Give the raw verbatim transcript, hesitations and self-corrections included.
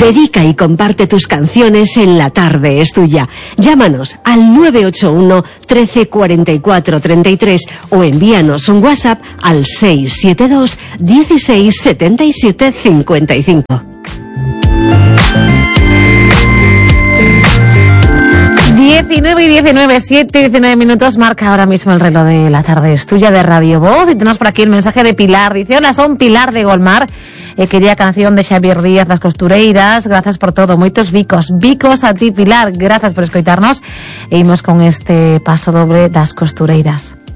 Dedica y comparte tus canciones en La Tarde es Tuya. Llámanos al nueve ocho uno, trece, cuarenta y cuatro, treinta y tres o envíanos un WhatsApp al seis siete dos, dieciséis, setenta y siete, cincuenta y cinco. diecinueve y diecinueve, siete y diecinueve minutos, marca ahora mismo el reloj de La Tarde es Tuya de Radio Voz. Y tenemos por aquí el mensaje de Pilar. Dice: hola, son Pilar de Golmar. Eh, quería canción de Xavier Díaz, Las Costureiras. Gracias por todo, moitos bicos. Bicos a ti, Pilar. Gracias por escoitarnos. E imos con este paso doble das Costureiras.